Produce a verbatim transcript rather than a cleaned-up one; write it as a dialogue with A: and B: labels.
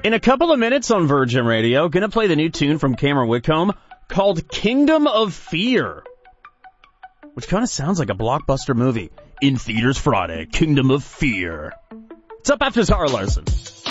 A: In a couple of minutes on Virgin Radio, gonna play the new tune from Cameron Whitcomb called Kingdom of Fear, which kind of sounds like a blockbuster movie. In theaters Friday, Kingdom of Fear. It's up after Zara Larson.